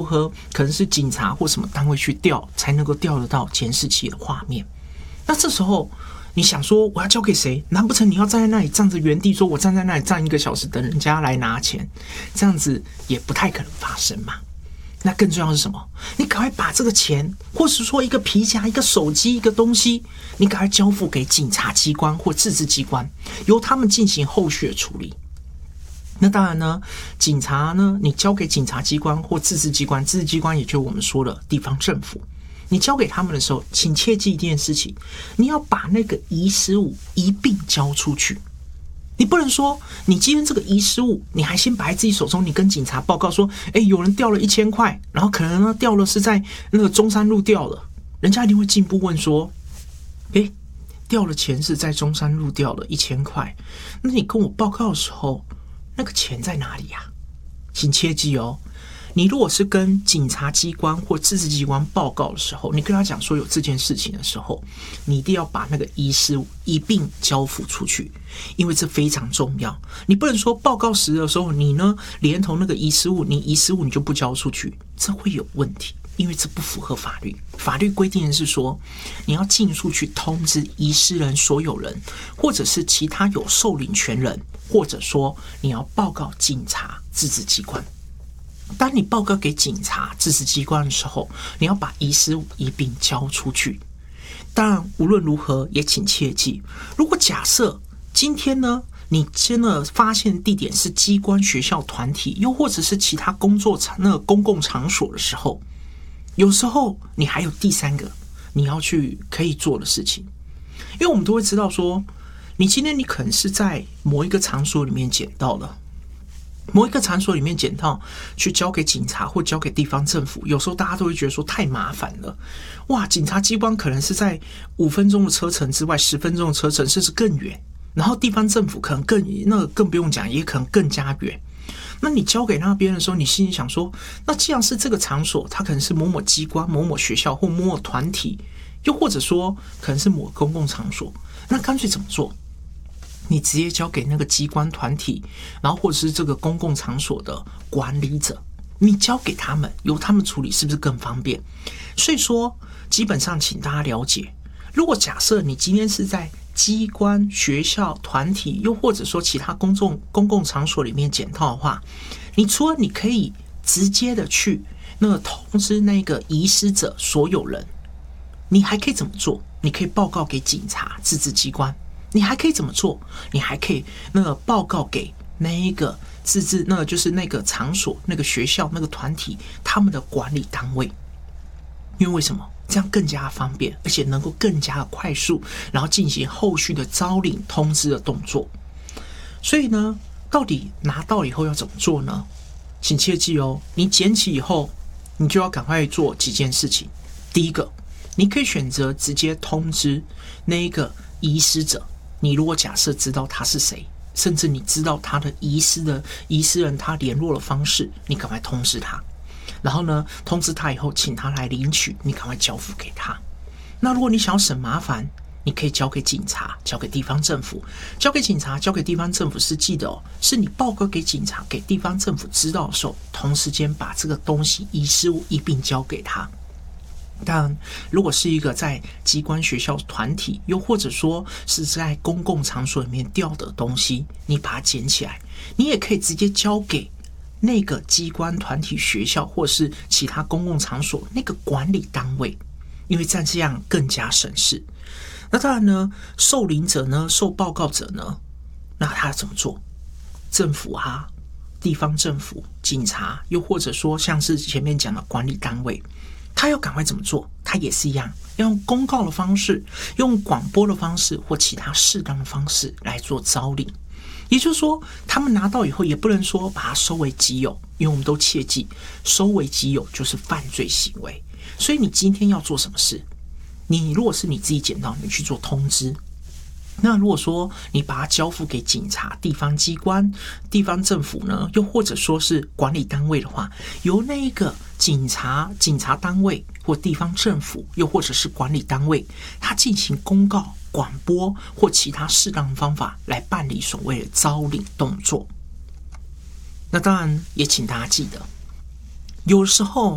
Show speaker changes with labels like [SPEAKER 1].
[SPEAKER 1] 何可能是警察或什么单位去调，才能够调得到监视器的画面。那这时候你想说我要交给谁？难不成你要站在那里站着原地，说我站在那里站1个小时等人家来拿钱？这样子也不太可能发生嘛。那更重要的是什么？你赶快把这个钱，或是说一个皮夹、一个手机、一个东西，你赶快交付给警察机关或自治机关，由他们进行后续的处理。那当然呢，警察呢，你交给警察机关或自治机关，自治机关也就是我们说的地方政府，你交给他们的时候，请切记一件事情，你要把那个遗失物一并交出去。你不能说你今天这个遗失物你还先摆在自己手中，你跟警察报告说有人掉了1000块，然后可能呢掉了是在那个中山路掉了，人家一定会进一步问说掉了钱是在中山路掉了1000块，那你跟我报告的时候那个钱在哪里呀？请切记哦，你如果是跟警察机关或自治机关报告的时候，你跟他讲说有这件事情的时候，你一定要把那个遗失物一并交付出去，因为这非常重要。你不能说报告时的时候，你呢连同那个遗失物，你遗失物你就不交出去，这会有问题，因为这不符合法律。法律规定的是说，你要尽速去通知遗失人所有人，或者是其他有受领权人，或者说你要报告警察、自治机关。当你报告给警察、自治机关的时候，你要把遗失物一并交出去。当然，无论如何也请切记，如果假设今天呢，你真的发现地点是机关、学校、团体，又或者是其他公共场所的时候，有时候你还有第三个你要去可以做的事情。因为我们都会知道说，你今天你可能是在某一个场所里面捡到了，某一个场所里面捡到，去交给警察或交给地方政府，有时候大家都会觉得说太麻烦了。哇，警察机关可能是在5分钟的车程之外，10分钟的车程，甚至更远。然后地方政府可能更不用讲，也可能更加远。那你交给那边的时候，你心里想说，那既然是这个场所，它可能是某某机关、某某学校或某某团体，又或者说可能是某公共场所，那干脆怎么做？你直接交给那个机关团体，然后或者是这个公共场所的管理者，你交给他们，由他们处理，是不是更方便？所以说，基本上请大家了解，如果假设你今天是在机关、学校、团体，又或者说其他公共场所里面捡到的话，你除了你可以直接的去通知那个遗失者所有人，你还可以怎么做？你可以报告给警察、自治机关。你还可以怎么做？你还可以报告给那一个自治，就是那个场所、那个学校、那个团体他们的管理单位。因为为什么？这样更加方便，而且能够更加快速，然后进行后续的招领通知的动作。所以呢，到底拿到以后要怎么做呢？请切记哦，你捡起以后，你就要赶快做几件事情。第一个，你可以选择直接通知那一个遗失者。你如果假设知道他是谁，甚至你知道他的遗失人他联络的方式，你赶快通知他。然后呢，通知他以后，请他来领取，你赶快交付给他。那如果你想要省麻烦，你可以交给警察，交给地方政府。交给警察、交给地方政府是记得哦，是你报告给警察、给地方政府知道的时候，同时间把这个东西遗失物一并交给他。当然，如果是一个在机关、学校、团体，又或者说是在公共场所里面掉的东西，你把它捡起来，你也可以直接交给那个机关、团体、学校或是其他公共场所那个管理单位，因为这样更加省事。那当然呢，受领者呢、受报告者呢，那他要怎么做？政府啊、地方政府、警察，又或者说像是前面讲的管理单位，他要赶快怎么做？他也是一样，要用公告的方式、用广播的方式或其他适当的方式来做招领。也就是说，他们拿到以后也不能说把它收为己有，因为我们都切记，收为己有就是犯罪行为。所以你今天要做什么事？你如果是你自己捡到，你去做通知。那如果说你把它交付给警察、地方机关、地方政府呢，又或者说是管理单位的话，由那一个警察单位或地方政府，又或者是管理单位，他进行公告、广播或其他适当的方法来办理所谓的招领动作。那当然也请大家记得，有时候